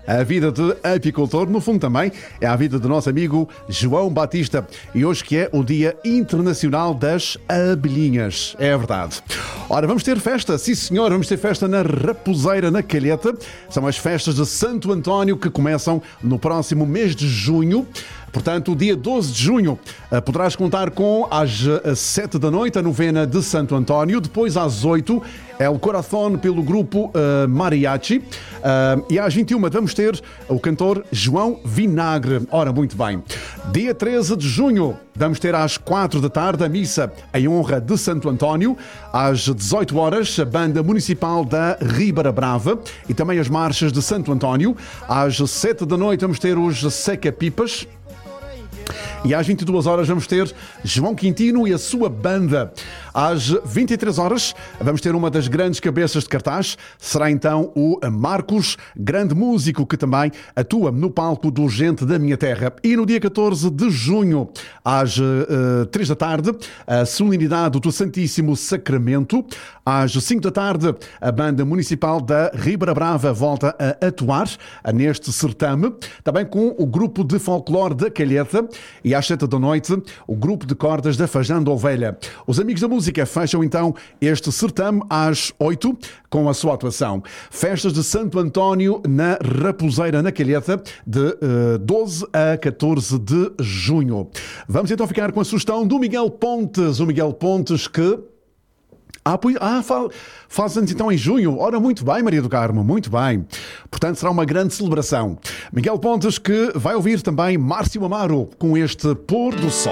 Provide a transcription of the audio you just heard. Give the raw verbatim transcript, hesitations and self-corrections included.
A vida de apicultor, no fundo também, é a vida do nosso amigo João Batista. E hoje que é o Dia Internacional das Abelhinhas. É verdade. Ora, vamos ter festa, sim senhor, vamos ter festa na Raposeira, na Calheta. São as festas de Santo António que começam no próximo mês de junho. Portanto, dia doze de junho, poderás contar com às sete da noite a novena de Santo António, depois às oito, El Corazón pelo grupo uh, Mariachi, uh, e às vinte e uma vamos ter o cantor João Vinagre. Ora, muito bem. Dia treze de junho, vamos ter às quatro da tarde a missa em honra de Santo António, às dezoito horas a banda municipal da Ribeira Brava e também as marchas de Santo António. Às sete da noite vamos ter os Seca-Pipas. E às vinte e duas horas vamos ter João Quintino e a sua banda. Às vinte e três horas vamos ter uma das grandes cabeças de cartaz. Será então o Marcos, grande músico que também atua no palco do Gente da Minha Terra. E no dia catorze de junho, às uh, três da tarde, a solenidade do Santíssimo Sacramento. Às cinco da tarde, a banda municipal da Ribeira Brava volta a atuar neste certame. Também com o grupo de folclore da Calheta. E às sete da noite, o grupo de cordas da Fajã da Ovelha. Os amigos da música fecham então este certame às oito com a sua atuação. Festas de Santo António na Raposeira, na Calheta, de uh, doze a catorze de junho. Vamos então ficar com a sugestão do Miguel Pontes. O Miguel Pontes que... Ah, pois, ah faz anos então em junho. Ora, muito bem, Maria do Carmo, muito bem. Portanto, será uma grande celebração. Miguel Pontes que vai ouvir também Márcio Amaro com este Pôr do Sol.